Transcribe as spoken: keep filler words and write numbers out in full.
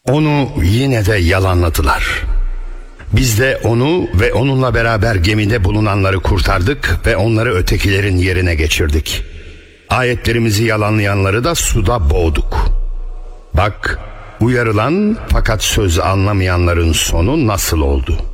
Onu yine de yalanladılar. Biz de onu ve onunla beraber gemide bulunanları kurtardık ve onları ötekilerin yerine geçirdik. Ayetlerimizi yalanlayanları da suda boğduk. Bak, uyarılan fakat söz anlamayanların sonu nasıl oldu?